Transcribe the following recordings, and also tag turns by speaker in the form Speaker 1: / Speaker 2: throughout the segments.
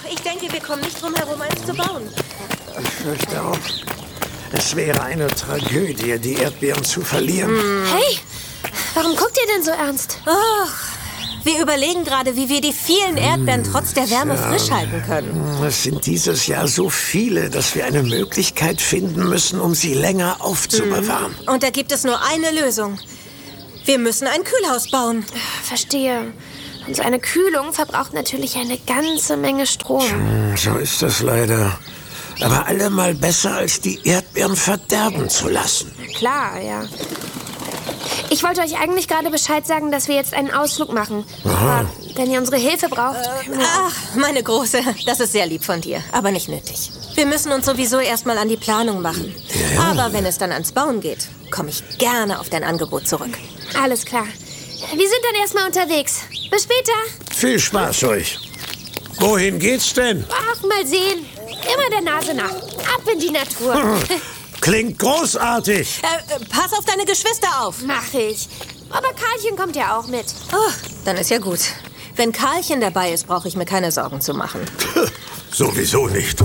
Speaker 1: Ich denke, wir kommen nicht drum herum, eins zu bauen.
Speaker 2: Ich fürchte auch. Es wäre eine Tragödie, die Erdbeeren zu verlieren.
Speaker 3: Hey, warum guckt ihr denn so ernst?
Speaker 1: Wir überlegen gerade, wie wir die vielen Erdbeeren trotz der Wärme frisch halten können.
Speaker 2: Es sind dieses Jahr so viele, dass wir eine Möglichkeit finden müssen, um sie länger aufzubewahren.
Speaker 1: Und da gibt es nur eine Lösung. Wir müssen ein Kühlhaus bauen.
Speaker 3: Verstehe. Und so eine Kühlung verbraucht natürlich eine ganze Menge Strom.
Speaker 2: So ist das leider. Aber allemal besser, als die Erdbeeren verderben zu lassen.
Speaker 3: Klar, ja. Ich wollte euch eigentlich gerade Bescheid sagen, dass wir jetzt einen Ausflug machen. Aber wenn ihr unsere Hilfe braucht...
Speaker 1: Ach, meine Große, das ist sehr lieb von dir, aber nicht nötig. Wir müssen uns sowieso erstmal an die Planung machen.
Speaker 2: Ja.
Speaker 1: Aber wenn es dann ans Bauen geht, komme ich gerne auf dein Angebot zurück.
Speaker 3: Alles klar. Wir sind dann erstmal unterwegs. Bis später.
Speaker 2: Viel Spaß euch. Wohin geht's denn?
Speaker 3: Ach, mal sehen. Immer der Nase nach. Ab in die Natur.
Speaker 2: Klingt großartig.
Speaker 1: Pass auf deine Geschwister auf.
Speaker 3: Mach ich. Aber Karlchen kommt ja auch mit.
Speaker 1: Oh, dann ist ja gut. Wenn Karlchen dabei ist, brauche ich mir keine Sorgen zu machen.
Speaker 2: Sowieso nicht.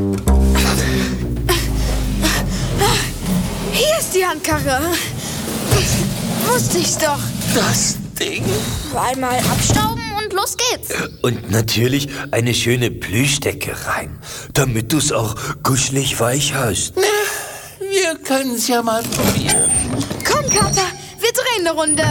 Speaker 4: Hier ist die Handkarre. Wusste ich's doch.
Speaker 5: Das Ding.
Speaker 4: Einmal abstauben und los geht's.
Speaker 5: Und natürlich eine schöne Plüschdecke rein, damit du's auch kuschelig weich hast. Wir können's ja mal probieren.
Speaker 4: Komm, Kater, wir drehen eine Runde.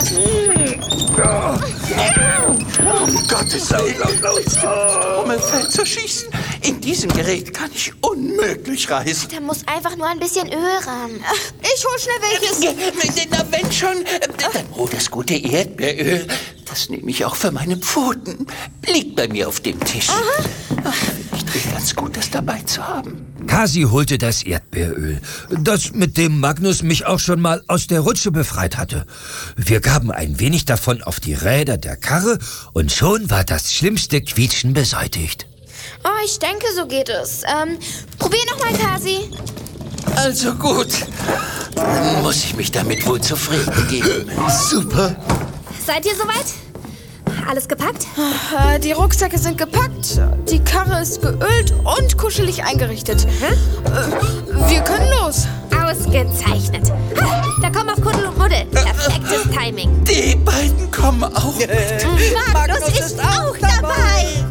Speaker 5: Um Gottes Willen. Trommelfell zerschießen. In diesem Gerät kann ich unmöglich reisen.
Speaker 6: Da muss einfach nur ein bisschen Öl ran.
Speaker 4: Ich hol schnell welches.
Speaker 5: Na, wenn schon, dann hol das gute Erdbeeröl. Das nehme ich auch für meine Pfoten. Liegt bei mir auf dem Tisch. Vielleicht wäre ganz gut, das dabei zu haben.
Speaker 7: Kasi holte das Erdbeeröl, das mit dem Magnus mich auch schon mal aus der Rutsche befreit hatte. Wir gaben ein wenig davon auf die Räder der Karre und schon war das schlimmste Quietschen beseitigt.
Speaker 6: Oh, ich denke, so geht es. Probier noch mal, Kasi.
Speaker 5: Also gut, dann muss ich mich damit wohl zufrieden geben. Super.
Speaker 3: Seid ihr soweit? Alles gepackt?
Speaker 4: Die Rucksäcke sind gepackt, die Karre ist geölt und kuschelig eingerichtet. Wir können los.
Speaker 3: Ausgezeichnet. Ha, da kommen auch Kuddel und Muddel. Perfektes Timing.
Speaker 5: Die beiden kommen auch mit.
Speaker 1: Magnus ist auch dabei.